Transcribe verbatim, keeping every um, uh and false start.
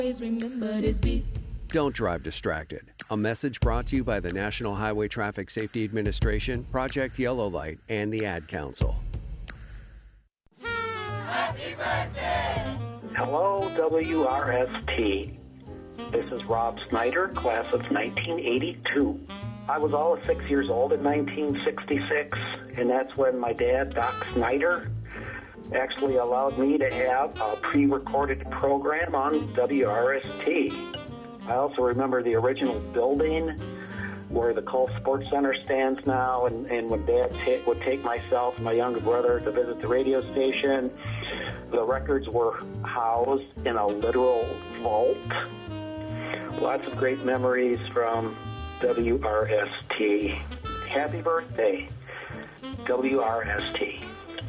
remember this beat. Don't drive distracted. A message brought to you by the National Highway Traffic Safety Administration, Project Yellow Light, and the Ad Council. Happy birthday! Hello, W R S T. This is Rob Snyder, class of nineteen eighty-two. I was all of six years old in nineteen sixty-six, and that's when my dad, Doc Snyder, actually allowed me to have a pre-recorded program on W R S T. I also remember the original building where the Cole Sports Center stands now, and, and when Dad ta- would take myself and my younger brother to visit the radio station, the records were housed in a literal vault. Lots of great memories from W R S T. Happy birthday, W R S T.